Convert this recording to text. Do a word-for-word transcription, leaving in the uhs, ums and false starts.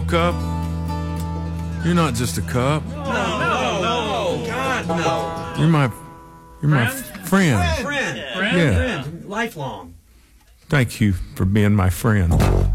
cup. You're not just a cup. No, no, no, God, no. You're my, you're my Friend? friend. Friend, friend, Yeah. friend, lifelong. Thank you for being my friend.